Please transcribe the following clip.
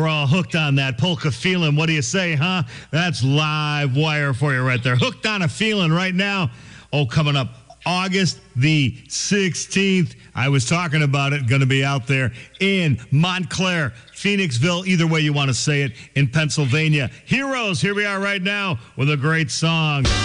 We're all hooked on that polka feeling. What do you say, huh? That's live wire for you right there. Hooked on a feeling right now. Oh, coming up August the 16th. I was talking about it. Going to be out there in Montclair, Phoenixville, either way you want to say it, in Pennsylvania. Heroes, here we are right now with a great song.